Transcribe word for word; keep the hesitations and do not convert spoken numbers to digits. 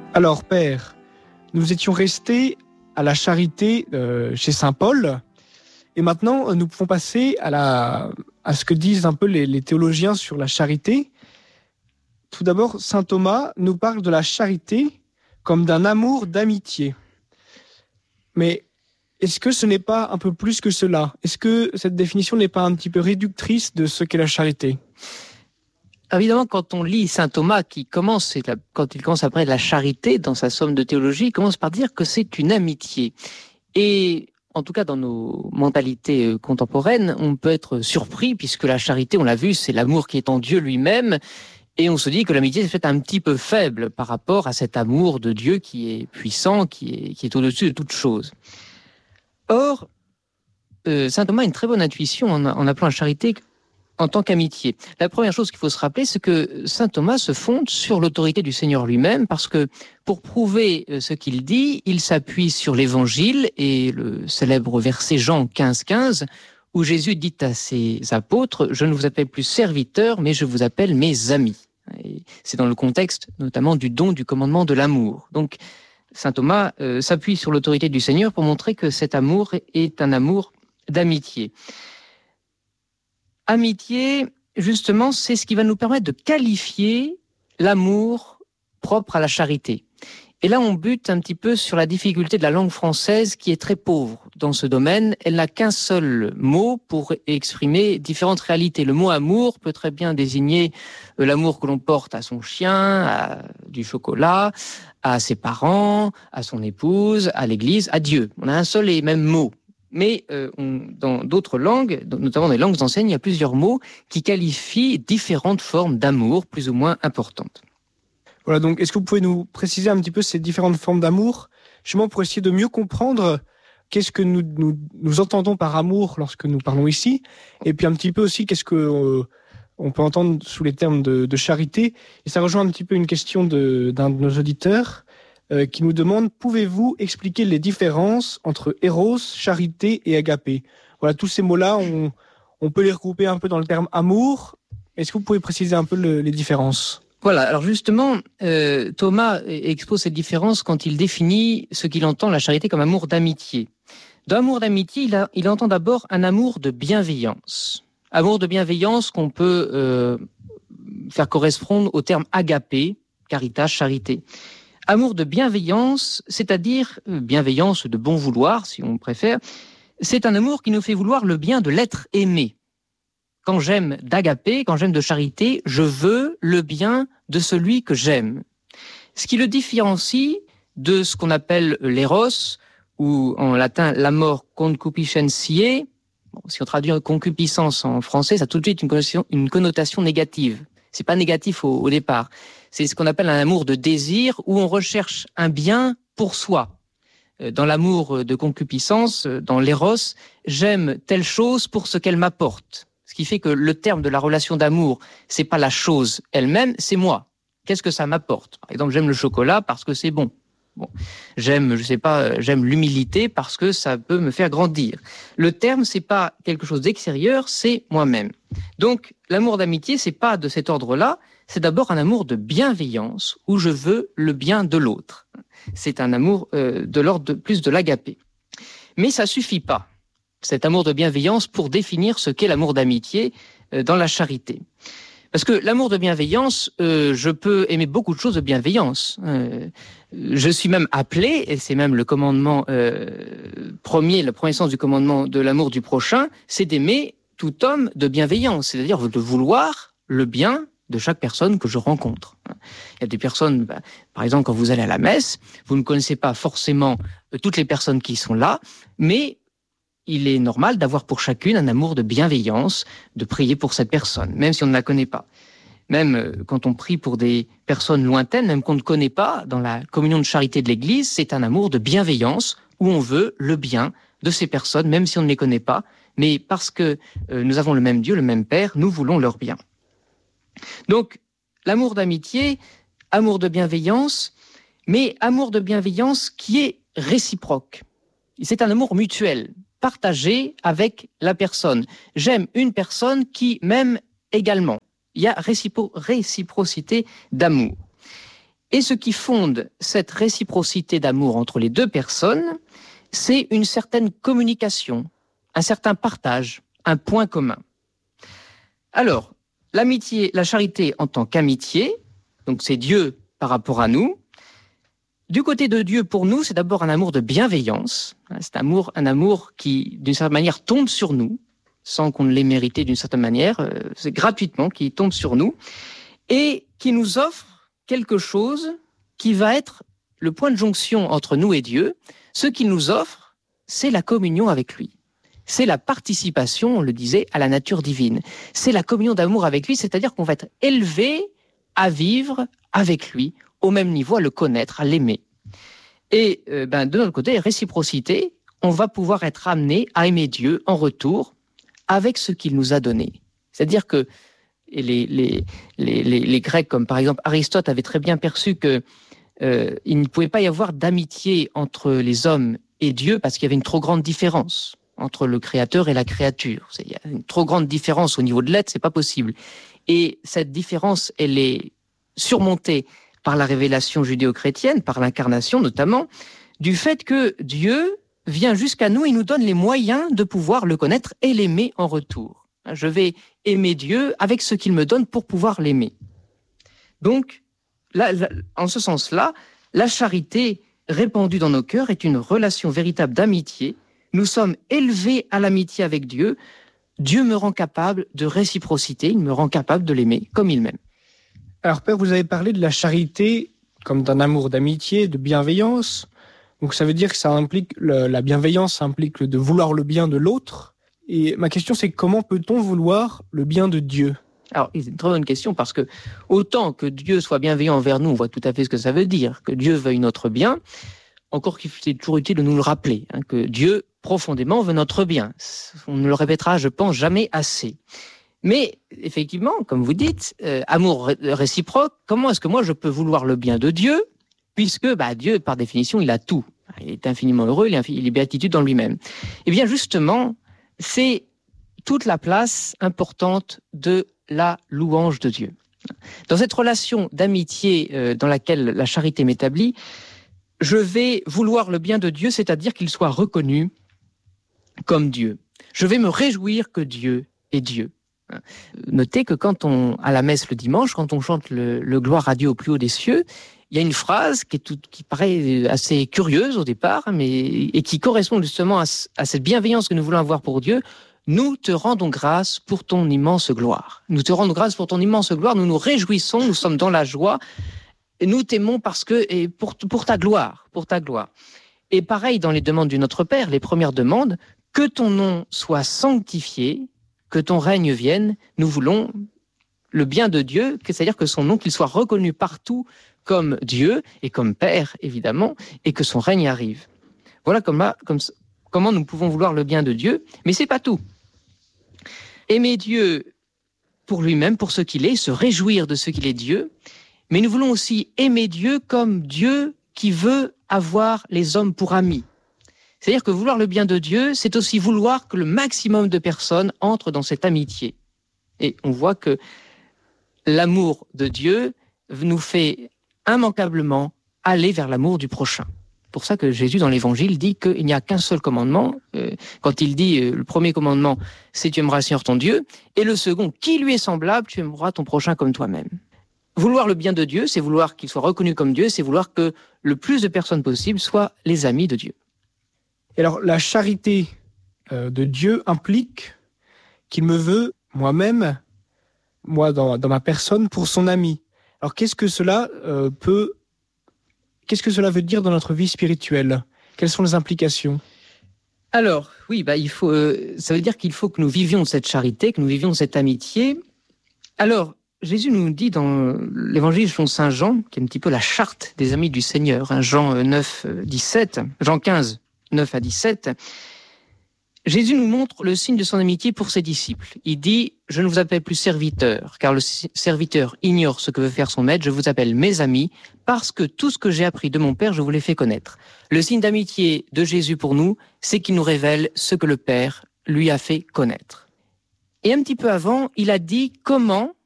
Alors, Père, nous étions restés à la charité euh, chez saint Paul, et maintenant nous pouvons passer à, la, à ce que disent un peu les, les théologiens sur la charité. Tout d'abord, saint Thomas nous parle de la charité comme d'un amour d'amitié. Mais est-ce que ce n'est pas un peu plus que cela ? Est-ce que cette définition n'est pas un petit peu réductrice de ce qu'est la charité ? Évidemment, quand on lit saint Thomas, qui commence, quand il commence après la charité dans sa somme de théologie, il commence par dire que c'est une amitié. Et en tout cas, dans nos mentalités contemporaines, on peut être surpris, puisque la charité, on l'a vu, c'est l'amour qui est en Dieu lui-même. Et on se dit que l'amitié c'est peut-être un petit peu faible par rapport à cet amour de Dieu qui est puissant, qui est, qui est au-dessus de toute chose. Or, euh, saint Thomas a une très bonne intuition en, en appelant la charité en tant qu'amitié. La première chose qu'il faut se rappeler, c'est que saint Thomas se fonde sur l'autorité du Seigneur lui-même, parce que pour prouver ce qu'il dit, il s'appuie sur l'Évangile et le célèbre verset Jean quinze quinze, où Jésus dit à ses apôtres « Je ne vous appelle plus serviteurs, mais je vous appelle mes amis ». Et c'est dans le contexte notamment du don du commandement de l'amour. Donc, saint Thomas euh, s'appuie sur l'autorité du Seigneur pour montrer que cet amour est un amour d'amitié. Amitié, justement, c'est ce qui va nous permettre de qualifier l'amour propre à la charité. Et là, on bute un petit peu sur la difficulté de la langue française qui est très pauvre dans ce domaine. Elle n'a qu'un seul mot pour exprimer différentes réalités. Le mot amour peut très bien désigner l'amour que l'on porte à son chien, à du chocolat, à ses parents, à son épouse, à l'église, à Dieu. On a un seul et même mot. Mais euh, on, dans d'autres langues, notamment dans les langues anciennes, il y a plusieurs mots qui qualifient différentes formes d'amour plus ou moins importantes. Voilà, donc est-ce que vous pouvez nous préciser un petit peu ces différentes formes d'amour, justement pour essayer de mieux comprendre qu'est-ce que nous, nous, nous entendons par amour lorsque nous parlons ici, et puis un petit peu aussi qu'est-ce que euh, on peut entendre sous les termes de, de charité. Et ça rejoint un petit peu une question de, d'un de nos auditeurs euh, qui nous demande « Pouvez-vous expliquer les différences entre éros, charité et agapé ?» Voilà, tous ces mots-là, on, on peut les regrouper un peu dans le terme amour. Est-ce que vous pouvez préciser un peu le, les différences ? Voilà, alors justement, euh, Thomas expose cette différence quand il définit ce qu'il entend la charité comme amour d'amitié. Dans amour d'amitié, il, a, il entend d'abord un amour de bienveillance. Amour de bienveillance qu'on peut euh, faire correspondre au terme agapé, caritas, charité. Amour de bienveillance, c'est-à-dire euh, bienveillance de bon vouloir, si on préfère, c'est un amour qui nous fait vouloir le bien de l'être aimé. Quand j'aime d'agapé, quand j'aime de charité, je veux le bien de celui que j'aime. Ce qui le différencie de ce qu'on appelle l'éros, ou en latin l'amor concupiscentiae. Bon, si on traduit concupiscence en français, ça a tout de suite une connotation, une connotation négative. C'est pas négatif au, au départ. C'est ce qu'on appelle un amour de désir, où on recherche un bien pour soi. Dans l'amour de concupiscence, dans l'éros, j'aime telle chose pour ce qu'elle m'apporte. Ce qui fait que le terme de la relation d'amour, c'est pas la chose elle-même, c'est moi. Qu'est-ce que ça m'apporte ? Par exemple, j'aime le chocolat parce que c'est bon. Bon, j'aime, je sais pas, j'aime l'humilité parce que ça peut me faire grandir. Le terme, c'est pas quelque chose d'extérieur, c'est moi-même. Donc, l'amour d'amitié, c'est pas de cet ordre-là. C'est d'abord un amour de bienveillance où je veux le bien de l'autre. C'est un amour euh, de l'ordre de, plus de l'agapé. Mais ça suffit pas. Cet amour de bienveillance pour définir ce qu'est l'amour d'amitié euh, dans la charité. Parce que l'amour de bienveillance, euh, je peux aimer beaucoup de choses de bienveillance. Euh, je suis même appelé, et c'est même le commandement euh, premier, le premier sens du commandement de l'amour du prochain, c'est d'aimer tout homme de bienveillance, c'est-à-dire de vouloir le bien de chaque personne que je rencontre. Il y a des personnes, bah, par exemple, quand vous allez à la messe, vous ne connaissez pas forcément toutes les personnes qui sont là, mais il est normal d'avoir pour chacune un amour de bienveillance, de prier pour cette personne, même si on ne la connaît pas. Même quand on prie pour des personnes lointaines, même qu'on ne connaît pas, dans la communion de charité de l'Église, c'est un amour de bienveillance où on veut le bien de ces personnes, même si on ne les connaît pas, mais parce que euh, nous avons le même Dieu, le même Père, nous voulons leur bien. Donc, l'amour d'amitié, amour de bienveillance, mais amour de bienveillance qui est réciproque. C'est un amour mutuel, partagé avec la personne. J'aime une personne qui m'aime également. Il y a récipro- réciprocité d'amour. Et ce qui fonde cette réciprocité d'amour entre les deux personnes, c'est une certaine communication, un certain partage, un point commun. Alors, l'amitié, la charité en tant qu'amitié, donc c'est Dieu par rapport à nous. Du côté de Dieu, pour nous, c'est d'abord un amour de bienveillance. C'est un amour, un amour qui, d'une certaine manière, tombe sur nous, sans qu'on ne l'ait mérité d'une certaine manière. C'est gratuitement qui tombe sur nous et qui nous offre quelque chose qui va être le point de jonction entre nous et Dieu. Ce qu'il nous offre, c'est la communion avec lui. C'est la participation, on le disait, à la nature divine. C'est la communion d'amour avec lui, c'est-à-dire qu'on va être élevé à vivre avec lui, au même niveau, à le connaître, à l'aimer. Et euh, ben, de notre côté, réciprocité, on va pouvoir être amené à aimer Dieu en retour avec ce qu'il nous a donné. C'est-à-dire que les, les, les, les, les Grecs, comme par exemple Aristote, avaient très bien perçu que euh, il ne pouvait pas y avoir d'amitié entre les hommes et Dieu parce qu'il y avait une trop grande différence entre le créateur et la créature. Il y a une trop grande différence au niveau de l'être, c'est pas possible. Et cette différence, elle est surmontée par la révélation judéo-chrétienne, par l'incarnation notamment, du fait que Dieu vient jusqu'à nous et nous donne les moyens de pouvoir le connaître et l'aimer en retour. Je vais aimer Dieu avec ce qu'il me donne pour pouvoir l'aimer. Donc, là, là, en ce sens-là, la charité répandue dans nos cœurs est une relation véritable d'amitié. Nous sommes élevés à l'amitié avec Dieu. Dieu me rend capable de réciprocité, il me rend capable de l'aimer comme il m'aime. Alors Père, vous avez parlé de la charité comme d'un amour d'amitié, de bienveillance. Donc ça veut dire que ça implique le, la bienveillance, ça implique le, de vouloir le bien de l'autre. Et ma question, c'est comment peut-on vouloir le bien de Dieu ? Alors, c'est une très bonne question parce que autant que Dieu soit bienveillant envers nous, on voit tout à fait ce que ça veut dire, que Dieu veuille notre bien, encore qu'il c'est toujours utile de nous le rappeler, hein, que Dieu profondément veut notre bien. On ne le répétera, je pense, jamais assez. Mais effectivement, comme vous dites, euh, amour réciproque, comment est-ce que moi je peux vouloir le bien de Dieu, puisque bah, Dieu, par définition, il a tout. Il est infiniment heureux, il est, il est béatitude dans lui-même. Eh bien, justement, c'est toute la place importante de la louange de Dieu. Dans cette relation d'amitié euh, dans laquelle la charité m'établit, je vais vouloir le bien de Dieu, c'est-à-dire qu'il soit reconnu comme Dieu. Je vais me réjouir que Dieu est Dieu. Notez que quand on, à la messe le dimanche, quand on chante le, le gloire à Dieu au plus haut des cieux, il y a une phrase qui, est tout, qui paraît assez curieuse au départ, mais, et qui correspond justement à, à cette bienveillance que nous voulons avoir pour Dieu. Nous te rendons grâce pour ton immense gloire. Nous te rendons grâce pour ton immense gloire. Nous nous réjouissons, nous sommes dans la joie. Et nous t'aimons parce que, et pour, pour ta gloire, pour ta gloire. Et pareil dans les demandes du Notre Père, les premières demandes, que ton nom soit sanctifié, que ton règne vienne. Nous voulons le bien de Dieu, c'est-à-dire que son nom, qu'il soit reconnu partout comme Dieu et comme Père, évidemment, et que son règne arrive. Voilà comment, comme, comment nous pouvons vouloir le bien de Dieu, mais c'est pas tout. Aimer Dieu pour lui-même, pour ce qu'il est, se réjouir de ce qu'il est Dieu, mais nous voulons aussi aimer Dieu comme Dieu qui veut avoir les hommes pour amis. C'est-à-dire que vouloir le bien de Dieu, c'est aussi vouloir que le maximum de personnes entrent dans cette amitié. Et on voit que l'amour de Dieu nous fait immanquablement aller vers l'amour du prochain. C'est pour ça que Jésus, dans l'Évangile, dit qu'il n'y a qu'un seul commandement. Euh, quand il dit, euh, le premier commandement, c'est « tu aimeras le Seigneur ton Dieu », et le second, qui lui est semblable, tu aimeras ton prochain comme toi-même. Vouloir le bien de Dieu, c'est vouloir qu'il soit reconnu comme Dieu, c'est vouloir que le plus de personnes possible soient les amis de Dieu. Et alors, la charité euh, de Dieu implique qu'il me veut moi-même, moi dans, dans ma personne, pour son ami. Alors, qu'est-ce que cela euh, peut, qu'est-ce que cela veut dire dans notre vie spirituelle ? Quelles sont les implications ? Alors, oui, bah, il faut, euh, ça veut dire qu'il faut que nous vivions cette charité, que nous vivions cette amitié. Alors, Jésus nous dit dans l'évangile selon saint Jean, qui est un petit peu la charte des amis du Seigneur, hein, Jean neuf, dix-sept, Jean quinze, neuf à dix-sept, Jésus nous montre le signe de son amitié pour ses disciples. Il dit « Je ne vous appelle plus serviteurs, car le serviteur ignore ce que veut faire son maître. Je vous appelle mes amis, parce que tout ce que j'ai appris de mon Père, je vous l'ai fait connaître. » Le signe d'amitié de Jésus pour nous, c'est qu'il nous révèle ce que le Père lui a fait connaître. Et un petit peu avant, il a dit comment